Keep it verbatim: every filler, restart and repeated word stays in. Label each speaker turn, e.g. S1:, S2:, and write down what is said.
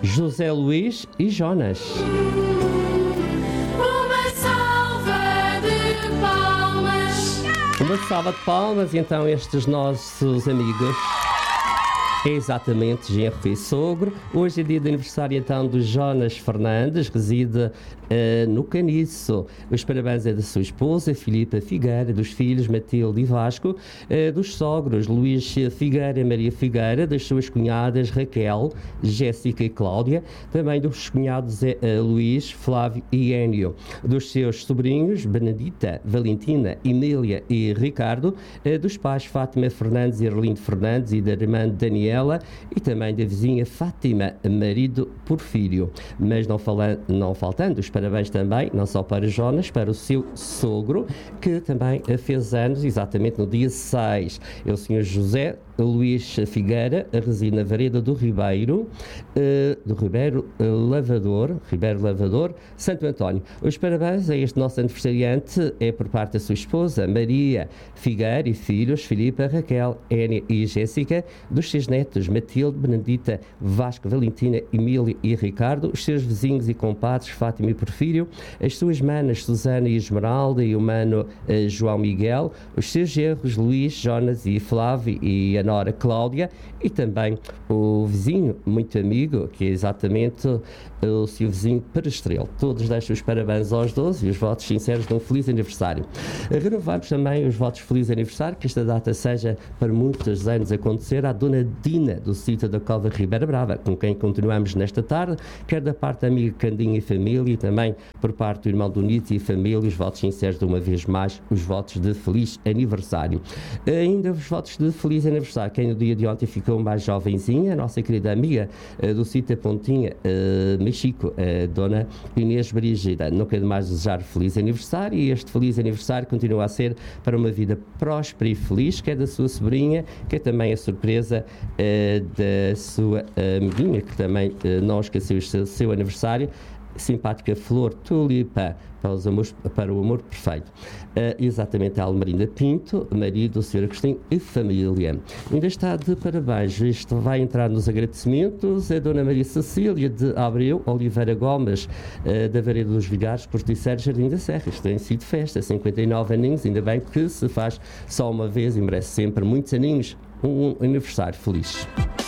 S1: José Luís e Jonas.
S2: Uma salva de palmas.
S1: Uma salva de palmas, então, estes nossos amigos. É exatamente, genro e sogro. Hoje é dia de aniversário, então, do Jonas Fernandes, reside uh, no Caniço. Os parabéns é da sua esposa, Filipa Figueira, dos filhos Matilde e Vasco, uh, dos sogros Luís Figueira e Maria Figueira, das suas cunhadas Raquel, Jéssica e Cláudia, também dos cunhados uh, Luís, Flávio e Énio, dos seus sobrinhos Benedita, Valentina, Emília e Ricardo, uh, dos pais Fátima Fernandes e Arlindo Fernandes e da irmã Daniela, e também da vizinha Fátima, marido Porfírio. Mas não, falando, não faltando os parabéns também, não só para Jonas, para o seu sogro, que também fez anos exatamente no dia seis. É o senhor José Luís Figueira, reside na Vareda do Ribeiro, uh, do Ribeiro uh, Lavador, Ribeiro Lavador, Santo António. Os parabéns a este nosso aniversariante é por parte da sua esposa, Maria Figueira, e filhos, Filipa, Raquel, Énia e Jéssica, dos seus netos, Matilde, Benedita, Vasco, Valentina, Emília e Ricardo, os seus vizinhos e compadres, Fátima e Porfírio, as suas manas, Susana e Esmeralda, e o mano uh, João Miguel, os seus genros, Luís, Jonas e Flávio, e a nora Cláudia, e também o vizinho muito amigo, que é exatamente o seu vizinho Perestrelo. Todos deixam os parabéns aos doze e os votos sinceros de um feliz aniversário. Renovamos também os votos de feliz aniversário, que esta data seja para muitos anos acontecer, à dona Dina, do sítio da Cova Ribeira Brava, com quem continuamos nesta tarde, quer da parte da amiga Candinha e família, e também por parte do irmão Donito e família, os votos sinceros de uma vez mais, os votos de feliz aniversário. Ainda os votos de feliz aniversário, quem no dia de ontem ficou mais jovenzinha, a nossa querida amiga uh, do sítio Pontinha, uh, Mexico, uh, dona Inês Brigida. Não quero mais desejar feliz aniversário, e este feliz aniversário continua a ser para uma vida próspera e feliz, que é da sua sobrinha, que é também a surpresa uh, da sua amiguinha, que também uh, não esqueceu o seu, seu aniversário, simpática Flor Tulipa, para, os amores, para o amor perfeito. Uh, exatamente a Almerinda Pinto, marido do senhor Agostinho e família. Ainda está de parabéns. Isto vai entrar nos agradecimentos a Dona Maria Cecília de Abreu Oliveira Gomes, uh, da Vareda dos Vigares, Porticeiro, Jardim da Serra. Isto tem sido festa, cinquenta e nove aninhos, ainda bem que se faz só uma vez e merece sempre muitos aninhos. Um aniversário feliz.